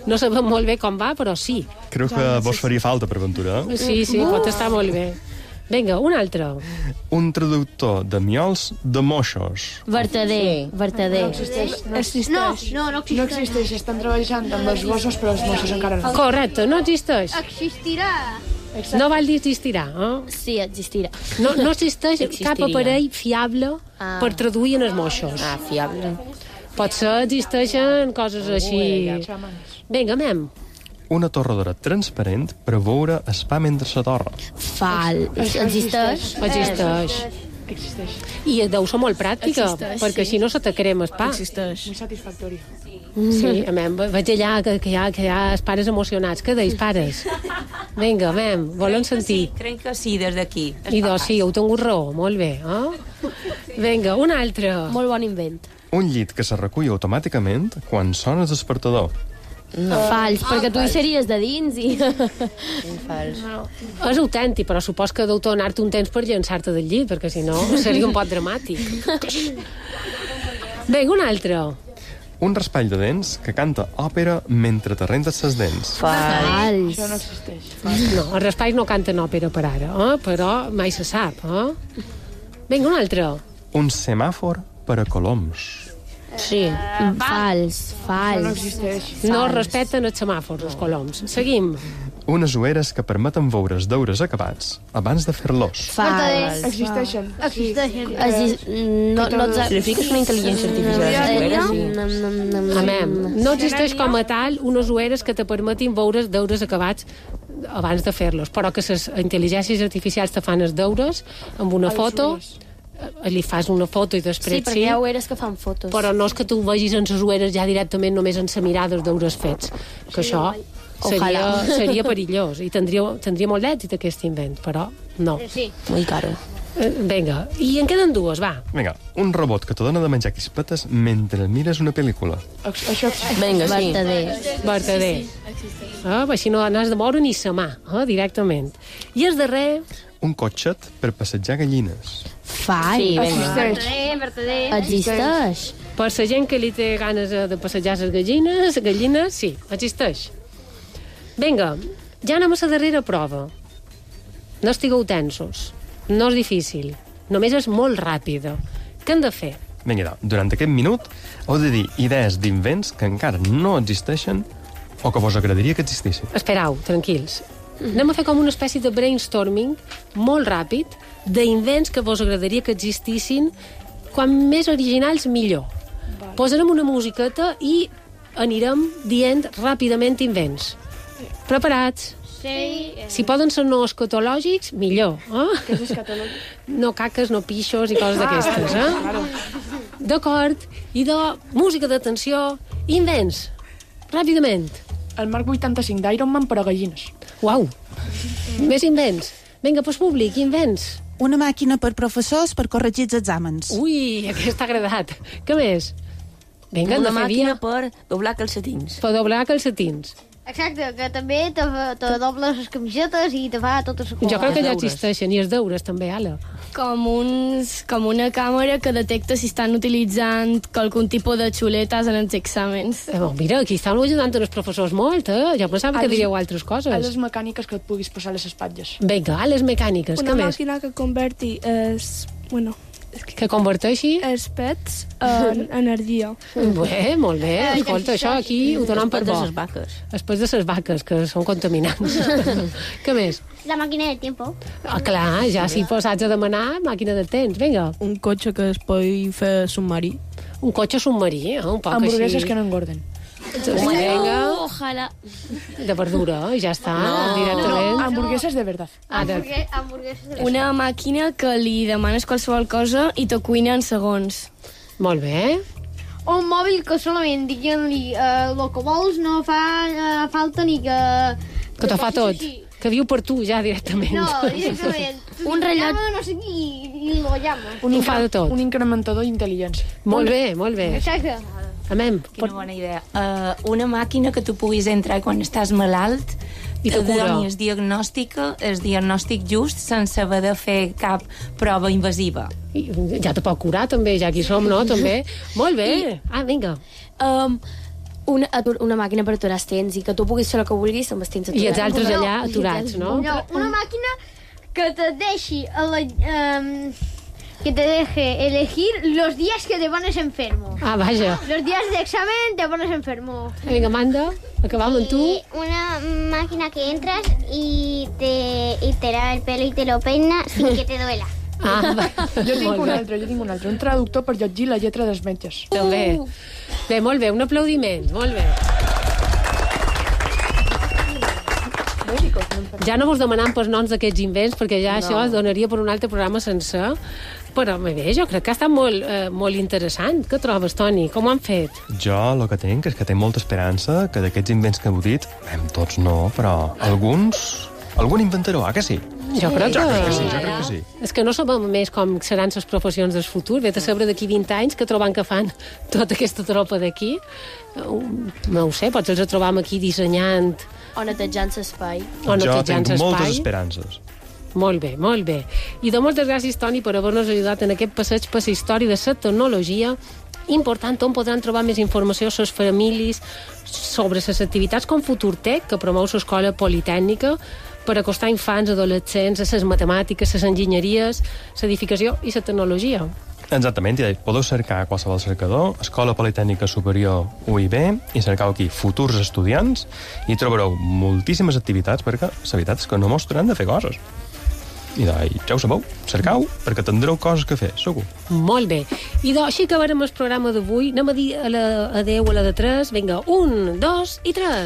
No sabem molt bé com va, però sí. Crec que vos faria falta per aventura. Sí, pot estar molt bé. Vinga, un altre. Un traductor de miols de moixos. Vertader. No existeix. No existeix. Estan treballant amb els gossos, però els moixos encara no. Correcte, no existeix. Existirà. No val dir existirà, Sí, existirà. No existeix cap Existiria. aparell fiable per traduir en els moixos. Fiable. Potser existeixen coses així... Vinga, mem. Una torradora transparent per veure el pa mentre se torra. Existeix. Existeix. I deu ser molt pràctica, perquè així no se te crema el pa. Existeix. Molt satisfactori. Sí, veig allà que hi ha els pares emocionats. Què deis, pares? Vinga, volen sentir. Crec que sí, des d'aquí. Sí, heu tingut raó, molt bé. Vinga, un altre. Molt bon invent. Un llit que se recull automàticament quan sona el despertador. Fals, perquè tu hi series de dins i... Fals. És autèntic, però supos que deu tornar-te un temps per llançar-te del llit, perquè si no seria un poc dramàtic. Vinga, un altre. Un raspall de dents que canta òpera mentre te rentes les dents. Fals. Això no existeix. No, els raspalls no canten òpera per ara, però mai se sap. Vinga, un altre. Un semàfor per a coloms. Sí. Fals. Això no existeix. No respecten els semàfors, els coloms. Seguim. Unes ulleres que permeten veure els deures acabats abans de fer-los. Fals. Existeixen. No Signifiques una intel·ligència artificial. No existeix com a tal unes ulleres que te permetin veure els deures acabats abans de fer-los, però que les intel·ligències artificials te fan els deures amb una foto, li fas una foto i després Sí, perquè hi ha ulleres que fan fotos. però no és que tu vegis en les ulleres ja directament només en la mirada els deures fets, que això seria perillós i tindria molt d'èxit aquest invent, però no. Sí. Molt caro. Vinga, i en queden dues, va. Vinga, un robot que te dona de menjar crispetes mentre mires una pel·lícula. Això existeix. Vinga, sí. Vertader. Així no has de moure ni sa mà, directament. I el darrer... Un cotxet per passejar gallines. Fals. Sí, vinga. Existeix. Vertader. Existeix. Per la gent que li té ganes de passejar les gallines, sí, existeix. Vinga, ja anem a la darrera prova. No estigueu tensos. No és difícil. Només és molt ràpida. Què hem de fer? Vinga, durant aquest minut heu de dir idees d'invents que encara no existeixen o que vos agradaria que existissin. Esperau, tranquils. Anem a fer com una espècie de brainstorming molt ràpid d'invents que vos agradaria que existissin, quan més originals millor. Posarem una musiqueta i anirem dient ràpidament invents. Preparats? Sí. Si poden ser no escatològics, millor. Què és escatològic? No caques, no pixos i coses d'aquestes. D'acord. I de música d'atenció, invents. Ràpidament. El Mark 85 d'Iron Man per a gallines. Uau. Més invents. Vinga, pues públic, invents. Una màquina per professors per corregir els exàmens. Ui, aquest ha agradat. Què més? Vinga, Una hem de fer màquina via. per doblar calcetins. Per doblar calcetins. Exacte, que també te dobles les camisetes i te fa totes les Jo crec que ja deures. existeixen, i els deures també, Ala. Com una càmera que detecta si estan utilitzant algun tipus de xuletes en els exàmens. Mira, aquí estan ajudant els professors molt, Jo pensava que diríeu altres A coses. les mecàniques que et puguis posar a les espatlles. Vinga, a les mecàniques, què més? que converti Que converteixi... els pets en energia. Bé, molt bé. Escolta, això aquí ho donem per de bo. les vaques. Després de les vaques, que són contaminants. Què més? La màquina del tiempo. Clar, ja si posats a demanar, màquina del temps, vinga. Un cotxe que es pot fer submarí. Un cotxe submarí, un poc Hamburgueses així. que no engorden. Vinga, Ojalà. de verdura, ja està, directament. No, hamburgueses de verdad. Hamburgueses de... Una màquina que li demanes qualsevol cosa i te cuina en segons. Molt bé. Un mòbil que solament diguin-li el que vols no fa falta ni que... Que t'ho fa tot. Que viu per tu, ja, directament. No, directament. Un rellotge. Llama, no sé qui, i lo llama. Ho fa de tot. Un incrementador d'intel·ligència. Molt bé, molt bé. Exacte. Amem. Quina bona idea. Una màquina que tu puguis entrar quan estàs malalt I te cura. doni el diagnòstic just sense haver de fer cap prova invasiva. Ja te pot curar, també, ja aquí som, no? També. Molt bé. Vinga. una màquina per aturar els temps i que tu puguis fer el que vulguis amb els temps aturats. I els altres allà aturats, no? No, una màquina que te deixi que te deje elegir los días que te pones enfermo. Ah, vaja. Los días de examen te pones enfermo. Vinga, Amanda, acabam amb tu. Una máquina que entras y te lava el pelo y te lo peina sin que te duela. Jo tinc un altre, un traductor per llegir la lletra dels metges. També. Bé, molt bé, un aplaudiment, molt bé. Ja no vos demanam pels noms d'aquests invents, perquè ja això es donaria per un altre programa sencer. Però bé, jo crec que ha estat molt interessant. Què trobes, Toni? Com ho han fet? Jo el que tinc és que tinc molta esperança que d'aquests invents que heu dit, tots no, però algun inventaró, que sí? Jo crec que sí. És que no sabem més com seran les professions del futur. Vet a saber d'aquí 20 anys que trobam que fan tota aquesta tropa d'aquí. No ho sé, potser els trobam aquí dissenyant... O netejant l'espai. Jo tinc moltes esperances. Molt bé, molt bé. I de moltes gràcies, Toni, per haver-nos ajudat en aquest passeig per la història de la tecnologia. Important, on podran trobar més informació sobre les famílies, sobre les activitats com FuturTech, que promou l'Escola Politècnica, per acostar infants, adolescents, a les matemàtiques, les enginyeries, l'edificació i la tecnologia. Exactament, i podeu cercar a qualsevol cercador, Escola Politècnica Superior UIB, i cercau aquí futurs estudiants, i trobareu moltíssimes activitats, perquè la veritat és que no mostraran de fer coses. I ja ho sabeu, cercau, perquè tindreu coses que fer, segur. Molt bé. I així acabarem el programa d'avui. Anem a dir adeu a la de 3. Vinga, 1, 2 i 3.